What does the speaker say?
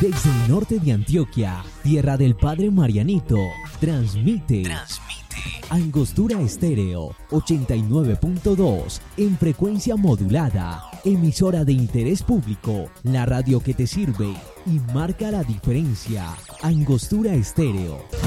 Desde el norte de Antioquia, tierra del Padre Marianito, transmite Angostura Estéreo 89.2 en frecuencia modulada, emisora de interés público, la radio que te sirve y marca la diferencia. Angostura Estéreo.